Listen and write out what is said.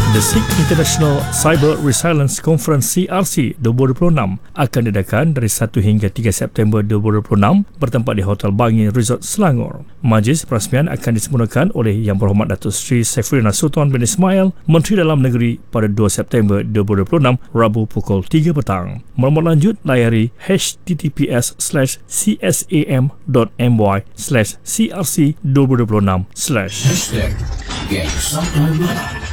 The SIG International Cyber Resilience Conference CRC 2026 akan diadakan dari 1 hingga 3 September 2026 bertempat di Hotel Bangi Resort Selangor. Majlis perasmian akan disempurnakan oleh Yang Berhormat Datuk Seri Saifulina Sultan bin Ismail, Menteri Dalam Negeri pada 2 September 2026, Rabu pukul 3 petang. Maklumat lanjut layari https:/csam.my/crc2026/ #GangsOfManila